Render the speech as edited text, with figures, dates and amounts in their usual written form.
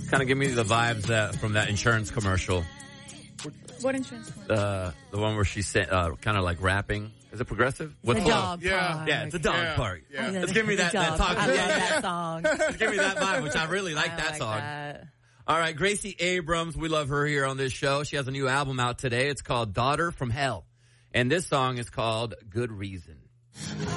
Kind of give me the vibes from that insurance commercial. What insurance? The one where she's kind of like rapping. Is it Progressive? What's The dog yeah. park. Yeah, it's a dog park. Yeah. Let's give me that talk. I love that song. Let's give me that vibe, which I really like that song. That. All right, Gracie Abrams, we love her here on this show. She has a new album out today. It's called Daughter from Hell. And this song is called Good Reason.